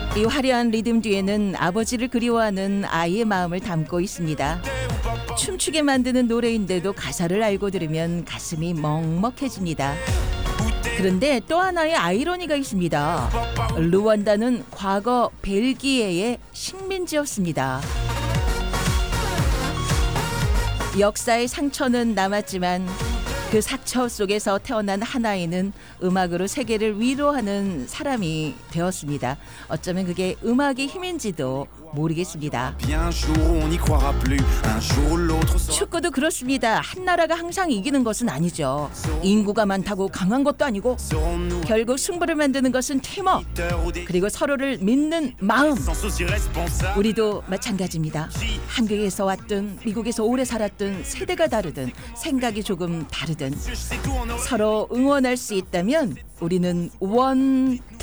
이 화려한 리듬 뒤에는 아버지를 그리워하는 아이의 마음을 담고 있습니다. 춤추게 만드는 노래인데도 가사를 알고 들으면 가슴이 먹먹해집니다. 그런데 또 하나의 아이러니가 있습니다. 르완다는 과거 벨기에의 식민지였습니다. 역사의 상처는 남았지만 그 상처 속에서 태어난 한 아이는 음악으로 세계를 위로하는 사람이 되었습니다. 어쩌면 그게 음악의 힘인지도 모르겠습니다. 축구도 그렇습니다. 한 나라가 항상 이기는 것은 아니죠. 인구가 많다고 강한 것도 아니고 결국 승부를 만드는 것은 팀워크 그리고 서로를 믿는 마음. 우리도 마찬가지입니다. 한국에서 왔든 미국에서 오래 살았든 세대가 다르든 생각이 조금 다르든 서로 응원할 수 있다면 우리는 원